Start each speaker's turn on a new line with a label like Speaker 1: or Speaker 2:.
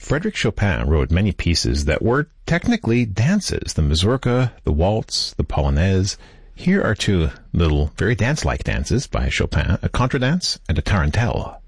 Speaker 1: Frédéric Chopin wrote many pieces that were technically dances, the mazurka, the waltz, the polonaise. Here are two little, very dance-like dances by Chopin, a contradance and a tarantelle.